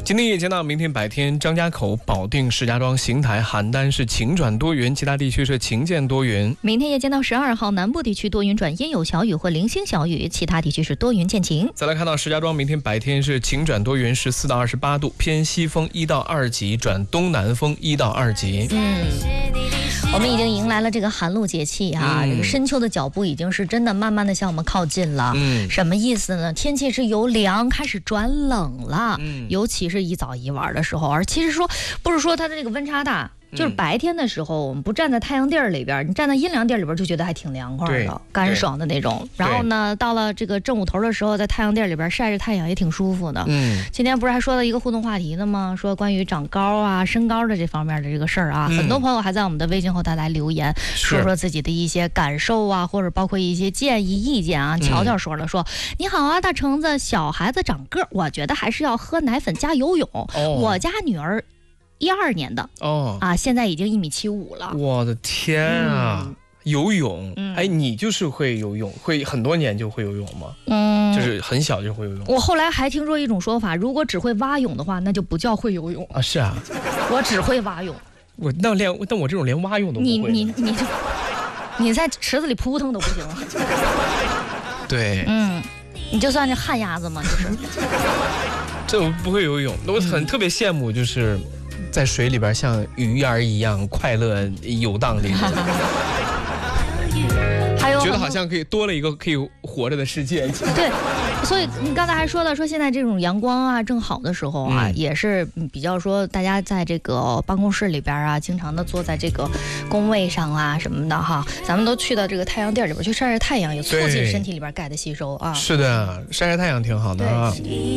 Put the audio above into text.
今天夜间到明天白天，张家口、保定、石家庄、邢台、邯郸是晴转多云，其他地区是晴见多云。 明天夜间到12号，南部地区多云转阴有小雨或零星小雨，其他地区是多云见晴。 再来看到石家庄，明天白天是晴转多云，14到28度，偏西风1到2级转东南风1到2级。 我们已经迎来了这个寒露节气啊，这个深秋的脚步已经是真的慢慢的向我们靠近了。什么意思呢？天气是由凉开始转冷了，尤其是一早一晚的时候，而其实说不是说它的这个温差大。就是白天的时候，我们不站在太阳地儿里边，你站在阴凉地儿里边就觉得还挺凉快的，干爽的那种。然后呢，到了这个正午头的时候，在太阳地儿里边晒着太阳也挺舒服的。今天不是还说到一个互动话题呢吗？说关于长高啊、身高的这方面的这个事儿啊，很多朋友还在我们的微信后台来留言，说说自己的一些感受啊，或者包括一些建议意见啊。乔乔说了，说你好啊，大橙子，小孩子长个儿，我觉得还是要喝奶粉加游泳。我家女儿12年的现在已经1.75米了。 我的天啊！游泳，你就是会游泳，会很多年就会游泳吗？就是很小就会游泳。 我后来还听说一种说法，如果只会蛙泳的话，那就不叫会游泳啊。是啊， 我只会蛙泳。 但我这种连蛙泳都不会。 你在池子里扑腾都不行了。 对， 你就算是旱鸭子嘛，就是。 这我不会游泳，我特别羡慕，就是在水里边像鱼儿一样快乐游荡的人。 还有觉得好像可以多了一个可以活着的世界。 对，所以你刚才还说了，说现在这种阳光啊正好的时候啊，也是比较说大家在这个办公室里边啊，经常的坐在这个工位上啊什么的哈，咱们都去到这个太阳地里边去晒晒太阳，也促进身体里边钙的吸收啊。 是的，晒晒太阳挺好的啊。